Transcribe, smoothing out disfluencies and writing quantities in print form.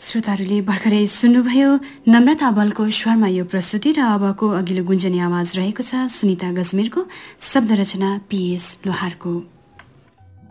श्रोताहरूले भर्खरै सुन्नुभयो नम्रता बलको स्वरमा यो प्रस्तुति र अबको अघिल्लो गुन्जनी आवाज रहेको छ सुनिता गजमेरको, शब्द रचना PS लोहारको।